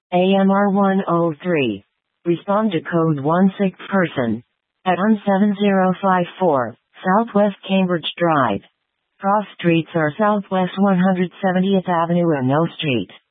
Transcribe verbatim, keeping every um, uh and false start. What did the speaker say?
A M R one oh three. Respond to code one sick person. At one seven zero five four, Southwest Cambridge Drive. Cross streets are Southwest one hundred seventieth Avenue and No Street.